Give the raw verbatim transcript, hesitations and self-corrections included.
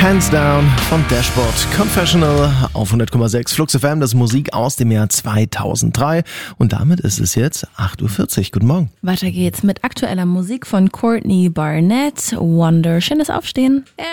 Hands Down von Dashboard Confessional auf hundert Komma sechs Flux F M, das ist Musik aus dem Jahr zweitausenddrei und damit ist es jetzt acht Uhr vierzig. Guten Morgen. Weiter geht's mit aktueller Musik von Courtney Barnett. Wonder. Schönes Aufstehen.